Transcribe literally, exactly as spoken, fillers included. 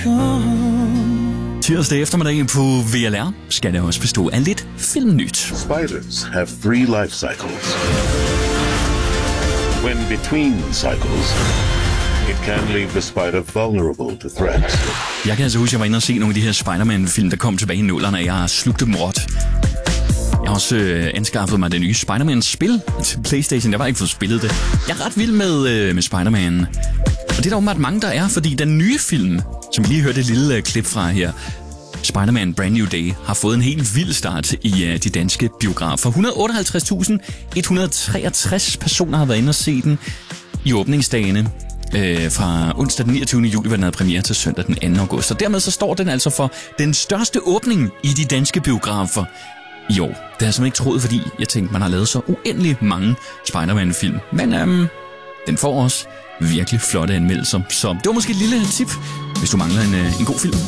Tirsdag eftermiddag på V L R skal det også bestå af lidt filmnyt. Spiders have three life cycles. When between cycles, it can leave the spider vulnerable to threats. Jeg kan altså huske, at jeg var inde og se nogle af de her Spider-Man-film, der kom tilbage i nullerne, og jeg slugte dem råt. Jeg har også øh, anskaffet mig det nye Spider-Man-spil til PlayStation. Jeg har ikke fået spillet det. Jeg er ret vild med, øh, med Spider-Man. Og det er der åbenbart mange, der er, fordi den nye film, som vi lige hørte et lille øh, klip fra her, Spider-Man Brand New Day, har fået en helt vild start i øh, de danske biografer. et hundrede og otteoghalvtreds tusind et hundrede og treogtres personer har været inde og se den i åbningsdagene. Øh, fra onsdag den niogtyvende juli, hvor den havde premiere, til søndag den anden august. Og dermed så står den altså for den største åbning i de danske biografer i år. Det har jeg simpelthen ikke troet, fordi jeg tænkte, man har lavet så uendelig mange Spider-Man-film. Men øhm, den får også virkelig flotte anmeldelser. Så det var måske et lille tip, hvis du mangler en, øh, en god film.